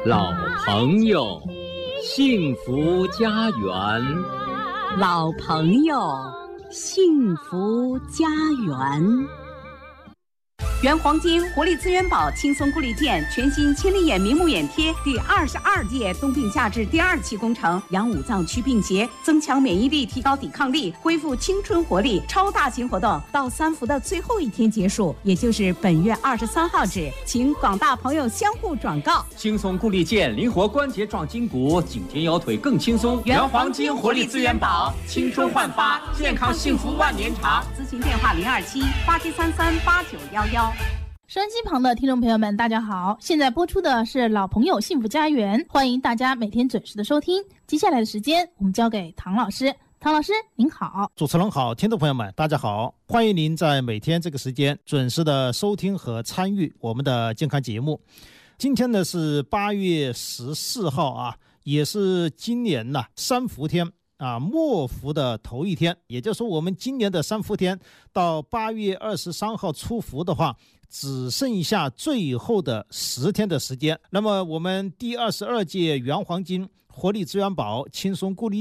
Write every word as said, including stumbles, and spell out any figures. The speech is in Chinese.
老朋友，幸福家园。 老朋友，幸福家园。原黄金活力资源宝轻松固力健全新千里眼明目眼贴第二十二届冬病夏治第二期工程，养五脏祛病邪，增强免疫力，提高抵抗力，恢复青春活力。超大型活动到三伏的最后一天结束，也就是本月二十三号止，请广大朋友相互转告。 轻松固力健，灵活关节壮筋骨，颈肩腰腿更轻松。 原黄金活力资源宝， 青春焕发，健康幸福万年长。 咨询电话零二七八七三三八九幺幺。 收音机旁的听众朋友们，大家好！现在播出的是老朋友幸福家园，欢迎大家每天准时的收听。接下来的时间，我们交给唐老师。唐老师，您好。 主持人好，听众朋友们，大家好！欢迎您在每天这个时间准时的收听和参与我们的健康节目。今天呢是八月十四号啊，也是今年呢三伏天啊，末伏的头一天，也就是说我们今年的三伏天到八月二十三号出伏的话，只剩下最后的十天的时间。那么我们第二十二届原黄金活力资源宝轻松固力